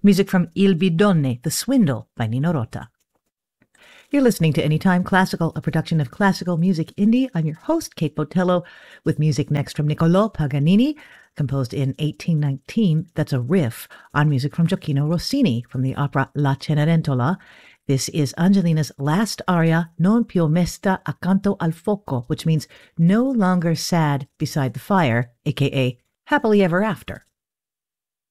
Music from Il Bidone, The Swindle by Nino Rota. You're listening to Anytime Classical, a production of Classical Music Indie. I'm your host, Kate Botello, with music next from Niccolò Paganini, composed in 1819. That's a riff on music from Gioacchino Rossini from the opera La Cenerentola. This is Angelina's last aria, Non più mesta accanto al fuoco, which means no longer sad beside the fire, aka happily ever after.